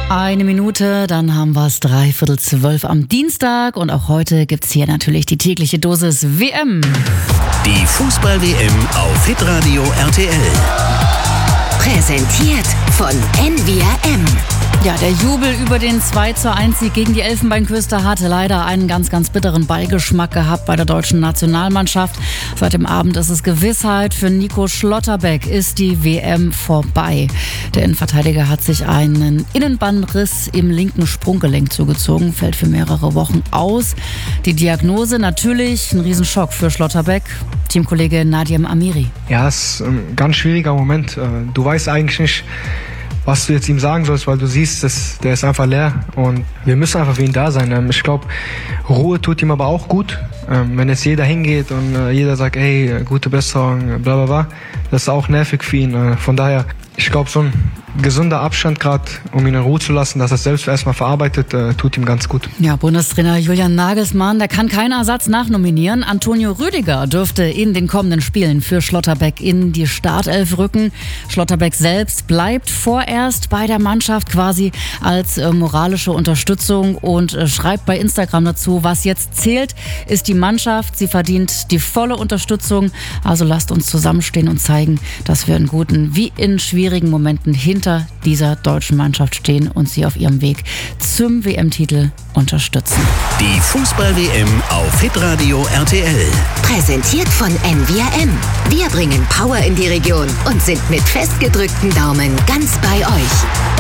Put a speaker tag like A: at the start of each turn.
A: Eine Minute, dann haben wir es 11:45 am Dienstag und auch heute gibt's hier natürlich die tägliche Dosis WM.
B: Die Fußball-WM auf Hitradio RTL.
C: Präsentiert von NWM.
A: Ja, der Jubel über den 2:1-Sieg gegen die Elfenbeinküste hatte leider einen ganz, ganz bitteren Beigeschmack gehabt bei der deutschen Nationalmannschaft. Seit dem Abend ist es Gewissheit, für Nico Schlotterbeck ist die WM vorbei. Der Innenverteidiger hat sich einen Innenbandriss im linken Sprunggelenk zugezogen, fällt für mehrere Wochen aus. Die Diagnose natürlich ein Riesenschock für Schlotterbeck. Teamkollege Nadiem Amiri.
D: Ja, es ist ein ganz schwieriger Moment. Du weißt eigentlich nicht, was du jetzt ihm sagen sollst, weil du siehst, der ist einfach leer und wir müssen einfach für ihn da sein. Ich glaube, Ruhe tut ihm aber auch gut. Wenn jetzt jeder hingeht und jeder sagt, ey, gute Besserung, bla bla bla, das ist auch nervig für ihn. Von daher, ich glaube, so ein gesunder Abstand gerade, um ihn in Ruhe zu lassen, dass er es selbst erstmal verarbeitet, tut ihm ganz gut.
A: Ja, Bundestrainer Julian Nagelsmann, der kann keinen Ersatz nachnominieren. Antonio Rüdiger dürfte in den kommenden Spielen für Schlotterbeck in die Startelf rücken. Schlotterbeck selbst bleibt vorerst bei der Mannschaft quasi als moralische Unterstützung und schreibt bei Instagram dazu, was jetzt zählt, ist die Mannschaft. Sie verdient die volle Unterstützung. Also lasst uns zusammenstehen und zeigen, dass wir in guten wie in schwierigen Momenten hinter dieser deutschen Mannschaft stehen und sie auf ihrem Weg zum WM-Titel unterstützen.
B: Die Fußball-WM auf Hitradio RTL.
C: Präsentiert von NWM. Wir bringen Power in die Region und sind mit festgedrückten Daumen ganz bei euch.